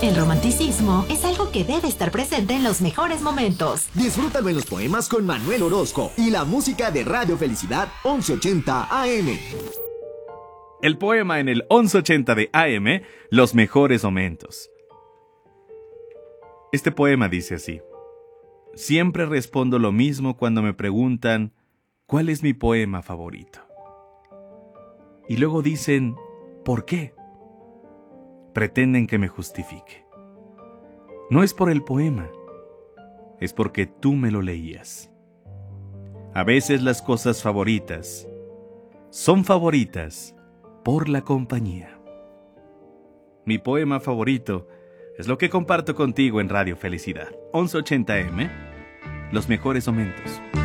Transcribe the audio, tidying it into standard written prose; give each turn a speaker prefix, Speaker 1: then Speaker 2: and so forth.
Speaker 1: El romanticismo es algo que debe estar presente en los mejores momentos.
Speaker 2: Disfrútalo en los poemas con Manuel Orozco y la música de Radio Felicidad 1180 AM.
Speaker 3: El poema en el 1180 de AM, los mejores momentos. Este poema dice así: siempre respondo lo mismo cuando me preguntan ¿cuál es mi poema favorito? Y luego dicen ¿por qué? Pretenden que me justifique. No es por el poema, es porque tú me lo leías. A veces las cosas favoritas son favoritas por la compañía. Mi poema favorito es lo que comparto contigo en Radio Felicidad 1180M, los mejores momentos.